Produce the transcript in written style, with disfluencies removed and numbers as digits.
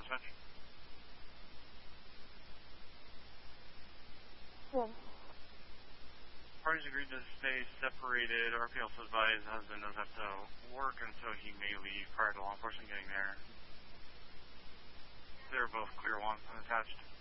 dispatch. Good. Parties agreed to stay separated. RP also advised the husband does have to work, and so he may leave prior to law enforcement getting there. They're both clear, one unattached.